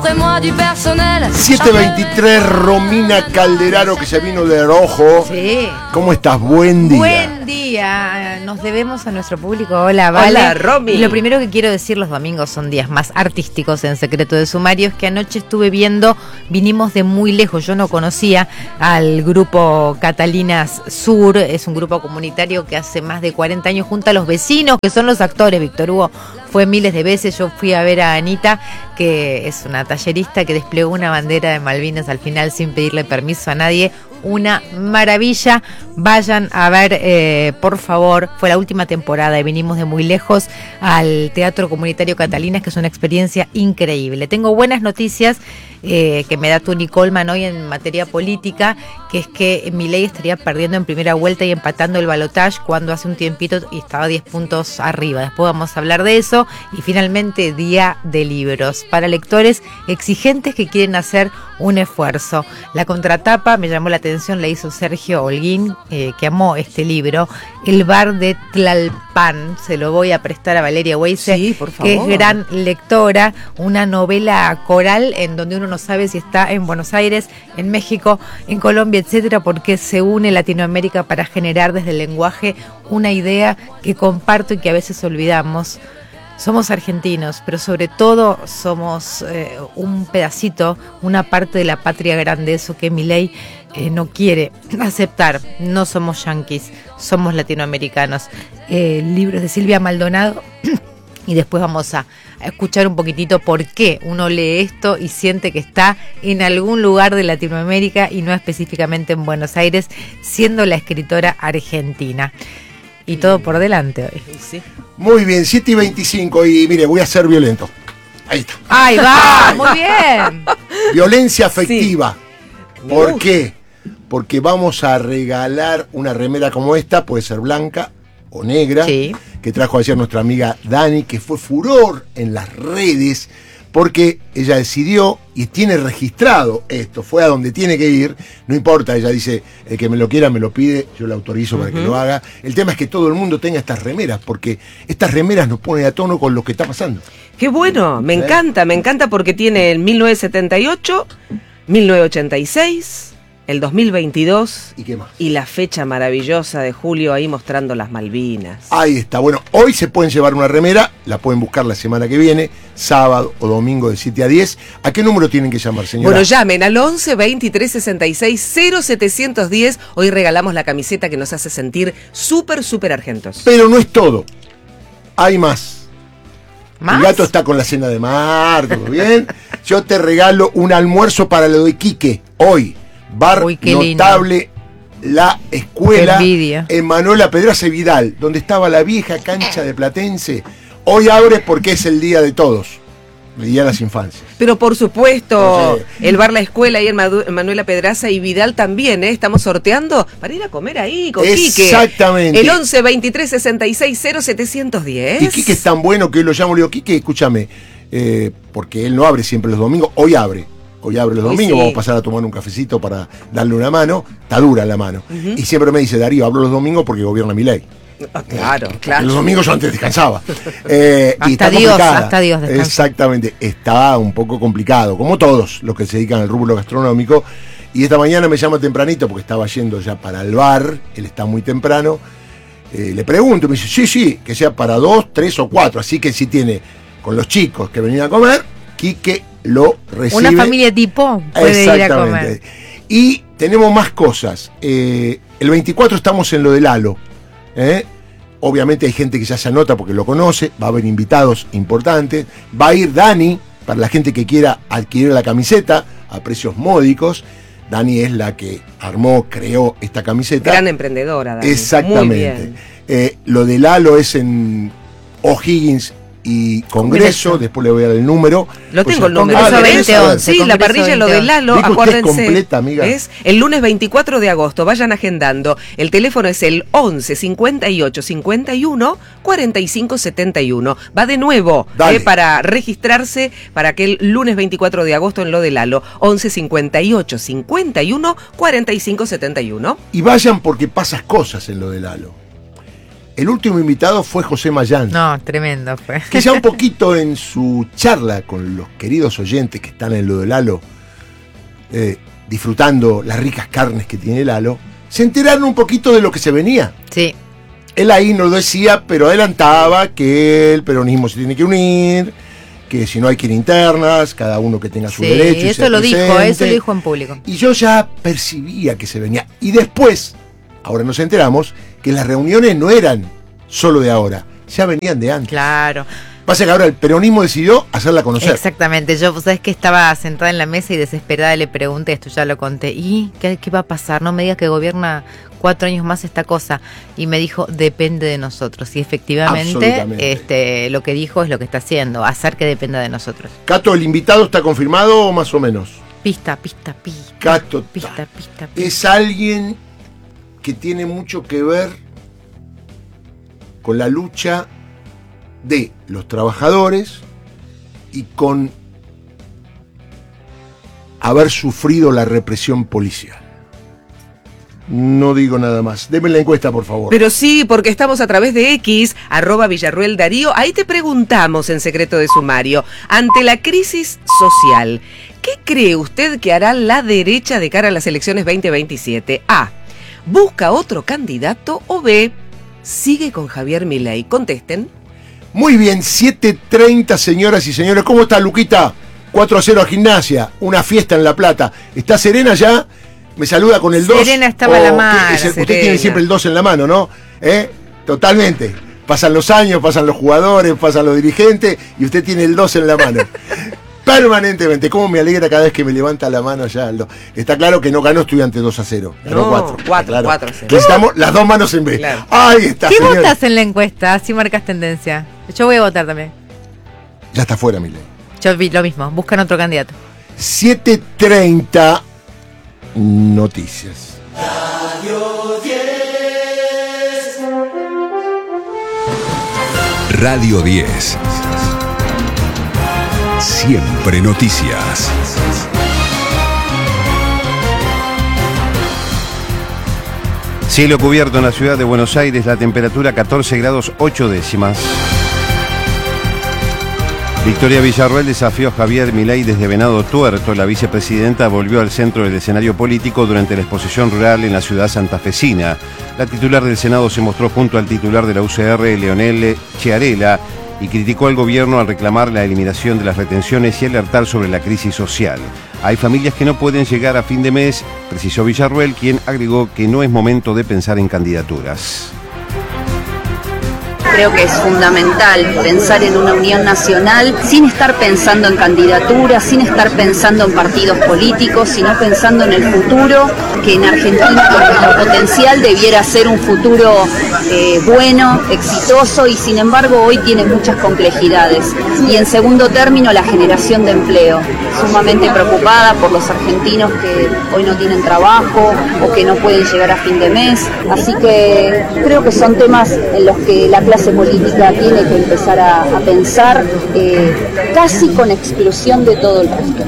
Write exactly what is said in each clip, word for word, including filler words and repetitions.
offrez-moi du personnel. siete veintitrés, Romina Calderaro, que se vino de rojo. Sí. ¿Cómo estás? Buen día. Buen día. Nos debemos a nuestro público. Hola, Vale. Hola, Romy. Y lo primero que quiero decir, los domingos son días más artísticos en Secreto de Sumario, es que anoche estuve viendo, vinimos de muy lejos, yo no conocía al grupo Catalinas Sur, es un grupo comunitario que hace más de cuarenta años junta a los vecinos, que son los actores. Víctor Hugo fue miles de veces, yo fui a ver a Anita, que es una tallerista que desplegó una bandera de Malvinas al final sin pedirle permiso a nadie. Una maravilla, vayan a ver, eh, por favor, fue la última temporada y vinimos de muy lejos al Teatro Comunitario Catalinas, que es una experiencia increíble. Tengo buenas noticias eh, que me da Tony Coleman hoy en materia política, que es que Milei estaría perdiendo en primera vuelta y empatando el balotaje cuando hace un tiempito y estaba diez puntos arriba. Después vamos a hablar de eso. Y finalmente, día de libros para lectores exigentes que quieren hacer un esfuerzo. La contratapa me llamó la atención, la hizo Sergio Holguín, eh, que amó este libro, El bar de Tlalpan. Se lo voy a prestar a Valeria Weise, sí, por favor, que es gran lectora. Una novela coral en donde uno no sabe si está en Buenos Aires, en México, en Colombia, etcétera, porque se une Latinoamérica para generar desde el lenguaje una idea que comparto y que a veces olvidamos. Somos argentinos, pero sobre todo somos eh, un pedacito, una parte de la patria grande, eso que Milei eh, no quiere aceptar. No somos yanquis, somos latinoamericanos. Eh, libros de Silvia Maldonado y después vamos a, a escuchar un poquitito por qué uno lee esto y siente que está en algún lugar de Latinoamérica y no específicamente en Buenos Aires, siendo la escritora argentina. Y todo por delante hoy. Sí. Muy bien, siete y veinticinco. Y mire, voy a ser violento. Ahí está. ¡Ahí va! ¡Muy bien! Violencia afectiva. Sí. ¿Por Uh. qué? Porque vamos a regalar una remera como esta, puede ser blanca o negra, Sí. que trajo ayer nuestra amiga Dani, que fue furor en las redes, porque ella decidió y tiene registrado esto, fue a donde tiene que ir, no importa, ella dice, el que me lo quiera me lo pide, yo le autorizo para uh-huh. que lo haga. El tema es que todo el mundo tenga estas remeras, porque estas remeras nos ponen a tono con lo que está pasando. Qué bueno, me ¿Eh? encanta, me encanta porque tiene el mil novecientos setenta y ocho, mil novecientos ochenta y seis, el dos mil veintidós ¿Y qué más? Y la fecha maravillosa de julio ahí mostrando las Malvinas. Ahí está, bueno, hoy se pueden llevar una remera, la pueden buscar la semana que viene, sábado o domingo de siete a diez. ¿A qué número tienen que llamar, señora? Bueno, llamen al once veintitrés sesenta y seis cero setecientos diez. Hoy regalamos la camiseta que nos hace sentir súper, súper argentos. Pero no es todo, hay más. ¿Más? El gato está con la cena de mar, ¿todo bien? Yo te regalo un almuerzo para lo de Quique, hoy. Bar Uy, qué Notable, lindo. La Escuela, Qué envidia. en Manuela Pedraza y Vidal, donde estaba la vieja cancha de Platense. Hoy abre porque es el día de todos, el día de las infancias. Pero por supuesto, Entonces, el bar La Escuela ahí en Madu- Manuela Pedraza y Vidal también, ¿eh? Estamos sorteando para ir a comer ahí con Quique. Exactamente. El once veintitrés sesenta y seis cero setecientos diez. Y Quique es tan bueno que hoy lo llamo y le digo, Quique, escúchame, eh, porque él no abre siempre los domingos, hoy abre. Hoy abre los Hoy domingos, sí. vamos a pasar a tomar un cafecito para darle una mano. Está dura la mano. Uh-huh. Y siempre me dice, Darío, hablo los domingos porque gobierna Milei. Ah, claro, Porque claro. los domingos yo antes descansaba. Eh, y Hasta está Dios, complicada. hasta Dios descansa. Exactamente, está un poco complicado, como todos los que se dedican al rubro gastronómico. Y esta mañana me llama tempranito porque estaba yendo ya para el bar, él está muy temprano. Eh, le pregunto, me dice, sí, sí, que sea para dos, tres o cuatro. Así que si tiene con los chicos que venían a comer, Quique lo recibe. Una familia tipo puede ir a comer. Y tenemos más cosas. Eh, el veinticuatro estamos en lo del Halo. ¿eh? Obviamente hay gente que ya se anota porque lo conoce. Va a haber invitados importantes. Va a ir Dani, para la gente que quiera adquirir la camiseta a precios módicos. Dani es la que armó, creó esta camiseta. Gran emprendedora, Dani. Exactamente. Muy bien. Eh, lo del Halo es en O'Higgins y Congreso, Congreso. después le voy a dar el número. Lo Pues, tengo el ah, número. Congreso ¿lo veinte tenés? A ver. once. Sí, la Congreso parrilla lo de veinte once. Lalo, Vi que usted es acuérdense. completa, amiga. Es el lunes veinticuatro de agosto, vayan agendando. El teléfono es el once cincuenta y ocho cincuenta y uno cuarenta y cinco setenta y uno. Va de nuevo Dale. eh, para registrarse para aquel lunes veinticuatro de agosto en lo de Lalo. once cincuenta y ocho cincuenta y uno cuarenta y cinco setenta y uno. Y vayan porque pasas cosas en lo del Halo. el último invitado fue José Mayán. No, tremendo fue. Que ya un poquito en su charla con los queridos oyentes que están en lo de Lalo, eh, disfrutando las ricas carnes que tiene Lalo, se enteraron un poquito de lo que se venía. Sí. Él ahí no lo decía, pero adelantaba que el peronismo se tiene que unir, que si no hay que ir internas, cada uno que tenga su Sí, derecho. y eso sea lo dijo, presente. eso lo dijo en público. Y yo ya percibía que se venía. Y después, ahora nos enteramos, que las reuniones no eran solo de ahora, ya venían de antes. Claro. Pasa que ahora el peronismo decidió hacerla conocer. Exactamente, yo, vos sabés que estaba sentada en la mesa y desesperada le pregunté, esto ya lo conté, ¿y qué, qué va a pasar? No me digas que gobierna cuatro años más esta cosa. Y me dijo, depende de nosotros. Y efectivamente, Absolutamente. este, lo que dijo es lo que está haciendo, hacer que dependa de nosotros. Cato, ¿el invitado está confirmado o más o menos? Pista, pista, pista. Cato Pista, pista, pista. es alguien que tiene mucho que ver con la lucha de los trabajadores y con haber sufrido la represión policial. No digo nada más. Deme la encuesta, por favor. Pero sí, porque estamos a través de X, arroba Villarruel Darío. Ahí te preguntamos en secreto de sumario, ante la crisis social, ¿qué cree usted que hará la derecha de cara a las elecciones veinte veintisiete? A, ¿busca otro candidato? O B, ¿sigue con Javier Milei? Contesten. Muy bien, siete treinta, señoras y señores. ¿Cómo está, Luquita? cuatro a cero a Gimnasia. Una fiesta en La Plata. ¿Está Serena ya? Me saluda con el dos. Serena estaba a la mano. Usted Serena. tiene siempre el dos en la mano, ¿no? ¿Eh? Totalmente. Pasan los años, pasan los jugadores, pasan los dirigentes y usted tiene el dos en la mano. Permanentemente. ¿Cómo me alegra cada vez que me levanta la mano ya? Está claro que no ganó Estudiante dos a cero. Ganó No, cuatro. cuatro, Claro. cuatro a cero. Necesitamos las dos manos en B. Claro. Ahí está, ¿Qué señores. votas en la encuesta? Así marcas tendencia. Yo voy a votar también. Ya está fuera, Milei. Yo vi lo mismo, buscan otro candidato. siete treinta Noticias. Radio diez. Siempre noticias. Cielo cubierto en la ciudad de Buenos Aires, la temperatura catorce grados ocho décimas. Victoria Villarruel desafió a Javier Milei desde Venado Tuerto. La vicepresidenta volvió al centro del escenario político durante la exposición rural en la ciudad santafesina. La titular del Senado se mostró junto al titular de la U C R, Leonel Chiarella, y criticó al gobierno al reclamar la eliminación de las retenciones y alertar sobre la crisis social. Hay familias que no pueden llegar a fin de mes, precisó Villarruel, quien agregó que no es momento de pensar en candidaturas. Creo que es fundamental pensar en una unión nacional sin estar pensando en candidaturas, sin estar pensando en partidos políticos, sino pensando en el futuro, que en Argentina con el potencial debiera ser un futuro eh, bueno, exitoso, y sin embargo hoy tiene muchas complejidades. Y en segundo término, la generación de empleo. Sumamente preocupada por los argentinos que hoy no tienen trabajo o que no pueden llegar a fin de mes. Así que creo que son temas en los que la clase política tiene que empezar a, a pensar, eh, casi con exclusión de todo el resto.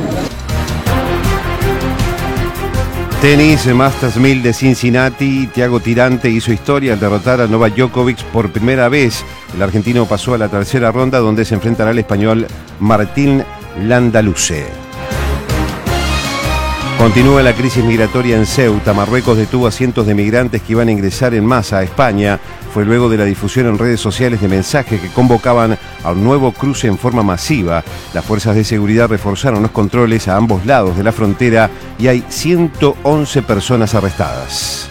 Tenis, Masters mil de Cincinnati. Thiago Tirante hizo historia al derrotar a Novak Djokovic por primera vez. El argentino pasó a la tercera ronda, donde se enfrentará al español Martín Landaluce. Continúa la crisis migratoria en Ceuta. Marruecos detuvo a cientos de migrantes que iban a ingresar en masa a España. Fue luego de la difusión en redes sociales de mensajes que convocaban a un nuevo cruce en forma masiva. Las fuerzas de seguridad reforzaron los controles a ambos lados de la frontera y hay ciento once personas arrestadas.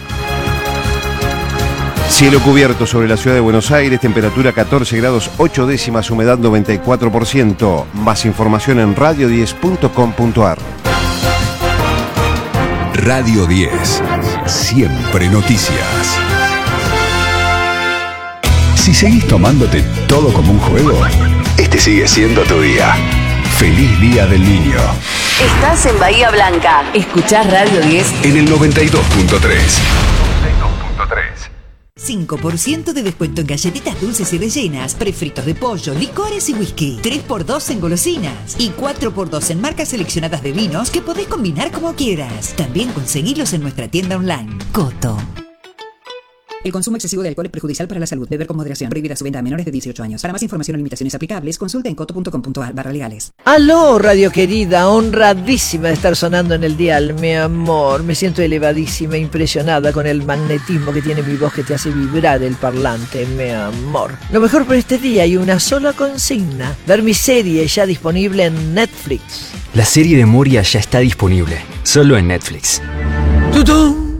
Cielo cubierto sobre la ciudad de Buenos Aires, temperatura catorce grados ocho décimas, humedad noventa y cuatro por ciento. Más información en radio diez punto com punto ar. Radio diez. Siempre noticias. Si seguís tomándote todo como un juego, este sigue siendo tu día. Feliz Día del Niño. Estás en Bahía Blanca. Escuchás Radio diez En el noventa y dos punto tres. cinco por ciento de descuento en galletitas dulces y rellenas, prefritos de pollo, licores y whisky. tres por dos en golosinas. Y cuatro por dos en marcas seleccionadas de vinos que podés combinar como quieras. También conseguilos en nuestra tienda online. Coto. El consumo excesivo de alcohol es perjudicial para la salud. Beber con moderación. Prohibida su venta a menores de dieciocho años. Para más información o limitaciones aplicables, consulta en coto punto com punto ar barra legales. Aló, radio querida, honradísima de estar sonando en el dial, mi amor. Me siento elevadísima, impresionada con el magnetismo que tiene mi voz que te hace vibrar el parlante, mi amor. Lo mejor por este día y una sola consigna: ver mi serie ya disponible en Netflix. La serie de Moria ya está disponible, solo en Netflix. ¡Tutún!